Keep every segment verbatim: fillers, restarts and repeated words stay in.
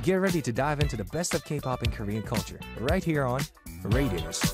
Get ready to dive into the best of K-pop and Korean culture right here on Radius.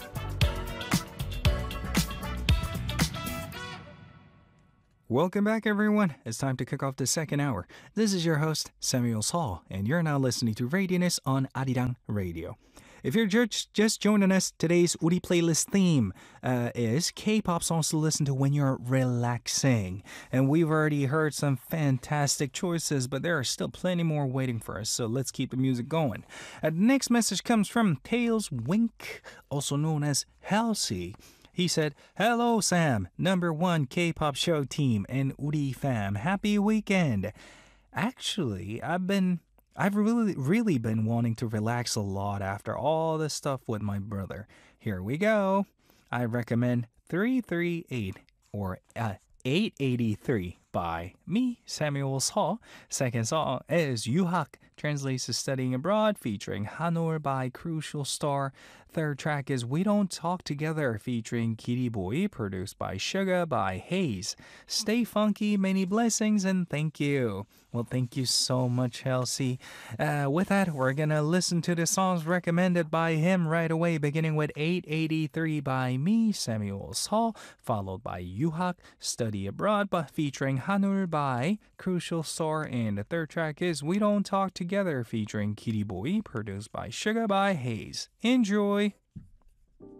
Welcome back, everyone. It's time to kick off the second hour. This is your host, Samuel Saul, and you're now listening to Radius on Arirang Radio. If you're just, just joining us, today's Uri playlist theme uh, is K-pop songs to listen to when you're relaxing. And we've already heard some fantastic choices, but there are still plenty more waiting for us, so let's keep the music going. Uh, the next message comes from Tails Wink, also known as Halsey. He said, "Hello, Sam, number one K-pop show team and Uri fam. Happy weekend." Actually, I've been, I've really, really been wanting to relax a lot after all this stuff with my brother. Here we go. I recommend three three eight or uh, eight eighty-three by me, Samuel Hall. Second song is Yuhak, translates to Studying Abroad, featuring Hanor by Crucial Star. Third track is We Don't Talk Together, featuring Kitty Boy, produced by Suga by Hayes. Stay funky, many blessings, and thank you. Well, thank you so much, Elsie. Uh, with that, we're gonna listen to the songs recommended by him right away, beginning with eight eighty-three by me, Samuel Hall, followed by Yuhak, Study Abroad, but featuring Hanur by Crucial Star, and the third track is We Don't Talk Together, featuring Kitty Boy, produced by Suga by Hayes. Enjoy!